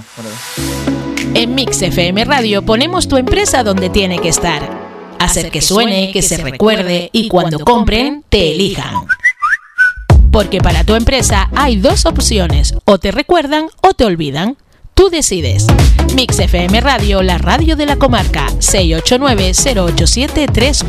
En Mix FM Radio ponemos tu empresa donde tiene que estar. Hacer que suene, que se recuerde y cuando compren, te elijan. Porque para tu empresa hay dos opciones, o te recuerdan o te olvidan. Tú decides. Mix FM Radio, la radio de la comarca, 689-087-343.